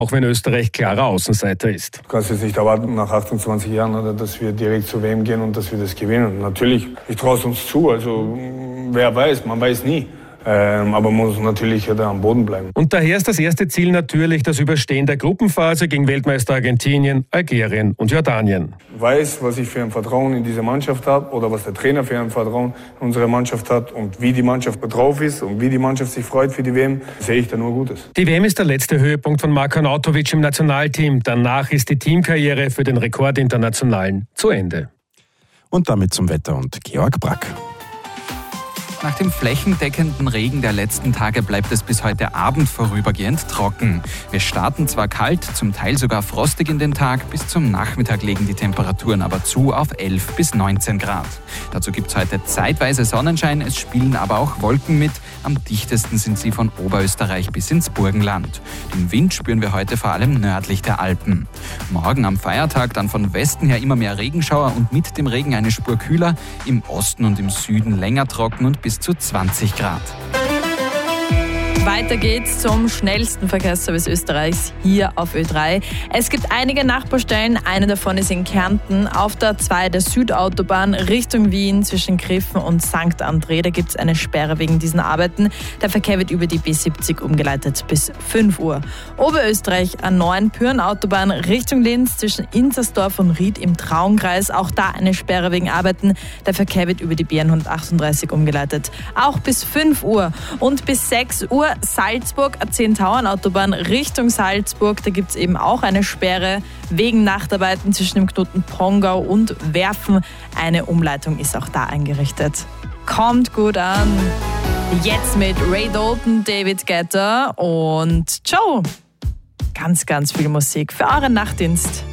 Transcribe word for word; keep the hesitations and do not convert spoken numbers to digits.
auch wenn Österreich klarer Außenseiter ist. Du kannst jetzt nicht erwarten, nach achtundzwanzig Jahren, oder, dass wir direkt zur W M gehen und dass wir das gewinnen. Natürlich, ich traue es uns zu, also wer weiß, man weiß nie. Ähm, aber man muss natürlich da am Boden bleiben. Und daher ist das erste Ziel natürlich das Überstehen der Gruppenphase gegen Weltmeister Argentinien, Algerien und Jordanien. Ich weiß, was ich für ein Vertrauen in diese Mannschaft habe oder was der Trainer für ein Vertrauen in unsere Mannschaft hat und wie die Mannschaft drauf ist und wie die Mannschaft sich freut für die W M, sehe ich da nur Gutes. Die W M ist der letzte Höhepunkt von Marko Arnautovic im Nationalteam. Danach ist die Teamkarriere für den Rekordinternationalen zu Ende. Und damit zum Wetter und Georg Brack. Nach dem flächendeckenden Regen der letzten Tage bleibt es bis heute Abend vorübergehend trocken. Wir starten zwar kalt, zum Teil sogar frostig in den Tag, bis zum Nachmittag legen die Temperaturen aber zu auf elf bis neunzehn Grad. Dazu gibt es heute zeitweise Sonnenschein, es spielen aber auch Wolken mit. Am dichtesten sind sie von Oberösterreich bis ins Burgenland. Den Wind spüren wir heute vor allem nördlich der Alpen. Morgen am Feiertag dann von Westen her immer mehr Regenschauer und mit dem Regen eine Spur kühler, im Osten und im Süden länger trocken und bis zu zwanzig Grad. Weiter geht's zum schnellsten Verkehrsservice Österreichs hier auf Ö drei. Es gibt einige Nachbarstellen, eine davon ist in Kärnten. Auf der A zwei der Südautobahn Richtung Wien zwischen Griffen und Sankt André. Da gibt es eine Sperre wegen diesen Arbeiten. Der Verkehr wird über die B siebzig umgeleitet bis fünf Uhr. Oberösterreich A neun Pyhrn-Autobahn Richtung Linz zwischen Inzersdorf und Ried im Traunkreis. Auch da eine Sperre wegen Arbeiten. Der Verkehr wird über die B hundertachtunddreißig umgeleitet. Auch bis fünf Uhr und bis sechs Uhr Salzburg, A zehn Tauern-Autobahn Richtung Salzburg. Da gibt es eben auch eine Sperre wegen Nachtarbeiten zwischen dem Knoten Pongau und Werfen. Eine Umleitung ist auch da eingerichtet. Kommt gut an. Jetzt mit Ray Dalton, David Guetta und Joe. Ganz, ganz viel Musik für euren Nachtdienst.